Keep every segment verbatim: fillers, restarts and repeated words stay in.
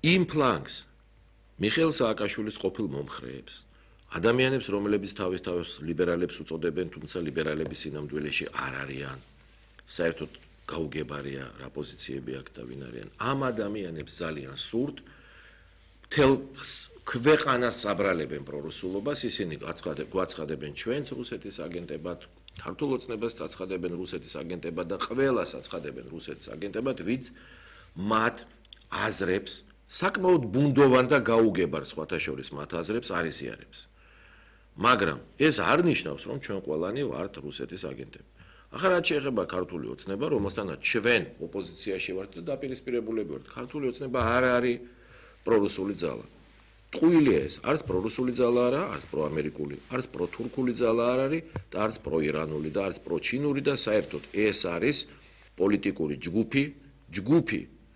იმ ფლანგს მიხეილ სააკაშვილის ყოფილ მომხრეებს, ადამიანებს, რომლებიც თავის თავს ლიბერალებს უწოდებენ, თუმცა ლიბერალების სინამდვილეში არ არიან, საერთოდ გაუგებარია რა პოზიციები აქვს და ვინ არიან. ამ ადამიანებს ძალიან სურთ მთელ ქვეყანას აბრალებენ პრორუსულობას, ისინი გვაცხადებენ ჩვენს რუსეთის აგენტებად, ქართულ ოცნებას აცხადებენ რუსეთის აგენტებად და ყველას აცხადებენ რუსეთის აგენტებად, ვინც მათ აზრებს, საკმაოდ ბუნდოვან და გაუგებარ სხვათა შორის მათ აზრებს არ იზიარებს. მაგრამ ეს არ ნიშნავს, რომ ჩვენ ყველანი ვართ რუსეთის აგენტები. ახლა რაც შეეხება ქართული ოცნება, რომელთანაც ჩვენ ოპოზიციაში ვართ და დაპირისპირებულები ვართ, ქართული ოცნება არ არის პრორუსული ძალა. ტყუილია ეს, არც პრორუსული ძალა არა, არც პროამერიკული, არც პროთურქული ძალა არ არის და არც პროირანული და არც პროჩინური და საერთოდ ეს არის პოლიტიკური ჯგუფი, ჯგუფი,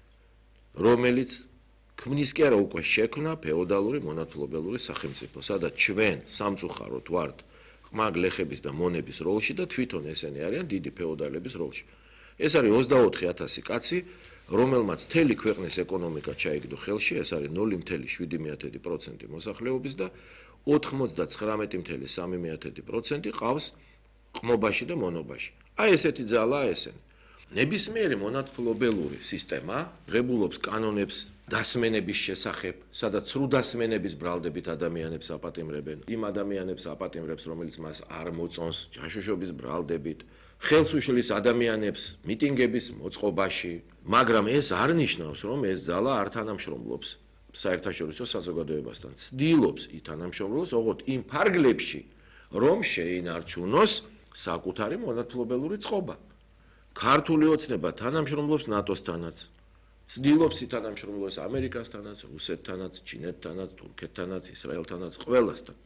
რომელიც ქმნის კი არა უკვე შექმნა ფეოდალური მონათლობელური სახელმწიფო, სადაც ჩვენ სამწუხაროდ ვართ ყმა გლეხების და მონების როლში და თვითონ ესენი არიან დიდი ფეოდალების როლში. ეს არის ოცდაოთხი ათასი კაცი, რომელმაც მთელი ქვეყნის ეკონომიკა ჩაიგდო ხელში, ეს არის ნული ათეული შვიდი პროცენტი მოსახლეობის და ოთხმოცდათხრამეტი ათეული სამი პროცენტი ყავს ყმობაში და მონობაში. აი ესეთი ძალაა ესენი. ნებისმიერი მონათლობელური სისტემა ღებულობს კანონებს დასმენების შესახებ, სადაც სრულ დასმენების ბრალდებით ადამიანებს აპატიმრებენ, იმ ადამიანებს აპატიმრებს, რომელიც მას არ მოწონს ჯაშუშობის ბრალდებით, ხელს უშლის ადამიანებს მიტინგების მოწყობაში, მაგრამ ეს არ ნიშნავს, რომ ეს ძალა არ თანამშრომლობს საერთაშორისო საზოგადოებასთან. ცდილობს ითანამშრომლოს ოღონდ იმ ფარგლებში, რომ შეინარჩუნოს საკუთარი მონათლობელური წყობა. ქართული ოცნება თანამშრომლობს ნატოსთანაც, ცდილობს ითანამშრომლოს ამერიკასთანაც, რუსეთთანაც, ჩინეთთანაც, თურქეთთანაც, ისრაელთანაც, ყველასთან.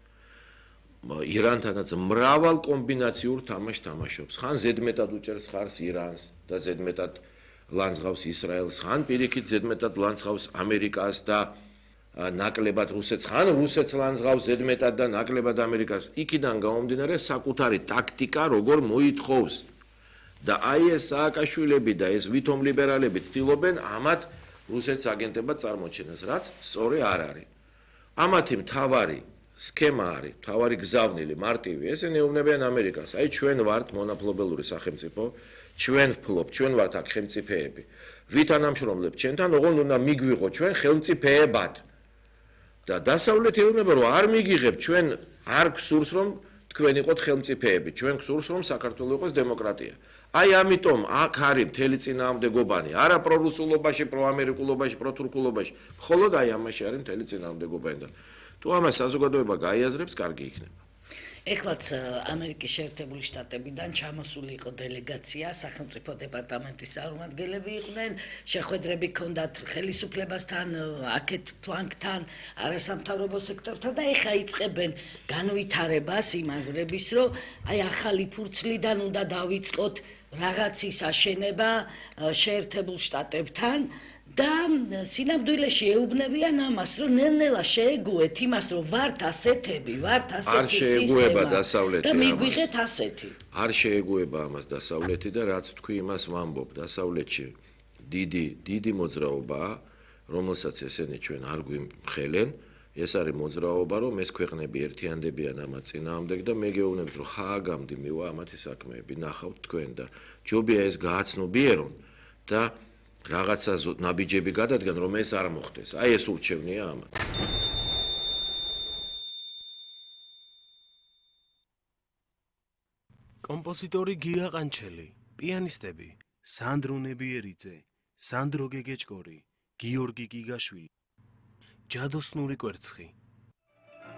ირანთანაც მრავალ კომბინაციურ თამაშს თამაშობს. ხან ზედმეტად უჭერს ხარს ირანს და ზედმეტად ლანძღავს ისრაელს, ხან პირიქით ზედმეტად ლანძღავს ამერიკას და ნაკლებად რუსეთს, ხან რუსეთს ლანძღავს ზედმეტად და ნაკლებად ამერიკას. იქიდან გამომდინარე საკუთარი ტაქტიკა როგორ მოითხოვს. და აი ეს სააკაშვილები და ეს ვითომ ლიბერალები ცდილობენ ამათ რუსეთის აგენტებად წარმოჩენას, რაც სწორი არ არის. ამათი მთავარი სქემა არის, მთავარი გზავნილი, მარტივი, ესენი ეუბნებიან ამერიკას. აი ჩვენ ვართ მონათლობელური სახელმწიფო, ჩვენ ვფლობთ, ჩვენ ვართ აქ ხელმწიფეები. ვითანამშრომლებთ ჩვენთან, ოღონდ უნდა მიგვიღო ჩვენ ხელმწიფეებად. და დასავლეთი ეუბნება, რომ არ მიგიღებთ, ჩვენ არ გსურს, რომ თქვენ იყოთ ხელმწიფეები, ჩვენ გსურს, რომ საქართველოს იყოს დემოკრატია. აი ამიტომ აქ არის მთელი წინააღმდეგობანი, არა პრორუსულობაში, პროამერიკულობაში, პროთურქულობაში, მხოლოდ აი ამაში არის მთელი წინააღმდეგობანი და თუ ამას საზოგადოება გაიაზრებს, კარგი იქნება. ეხლაც ამერიკის შეერთებული შტატებიდან ჩამოსული იყო დელეგაცია, სახელმწიფო დეპარტამენტის წარმომადგენლები იყვნენ, შეხვედრები ჰქონდათ ხელისუფლებასთან, აქეთ ფლანგთან, არასამთავრობო სექტორთან და ეხლა იწყებენ განვითარებას იმ აზრების, რომ აი ახალი ფურცლიდან უნდა დავიწყოთ რაღაცის აშენება შეერთებულ შტატებთან და სინამდვილეში ეუბნებიან ამას, რომ ნელ-ნელა შეეგუეთ იმას, რომ ვართ ასეთები, ვართ ასეთი სისტემა და მიგვიღეთ ასეთი. არ შეეგუება ამას დასავლეთი და რაც თქვი იმას ვამბობ, დასავლეთში დიდი, დიდი მოძრაობაა, რომელსაც ესენი ჩვენ არ გვიმხელენ, ეს არის მოძრაობა, რომ ეს ქვეყნები ერთიანდებიან ამათ წინააღმდეგ და მე გეუბნებით, რომ ხააგამდე მივა ამათი საქმეები, ნახავთ თქვენ და ჯობია ეს გააცნობიერონ და რაღაცა ნაბიჯები გადადგან, რომ ეს არ მოხდეს. აი ეს ურჩევნია ამათ. კომპოზიტორი გია ყანჩელი, პიანისტები სანდრო ნებიერიძე, სანდრო გეგეჭკორი, გიორგი გიგაშვილი, ჯადოსნური კვერცხი.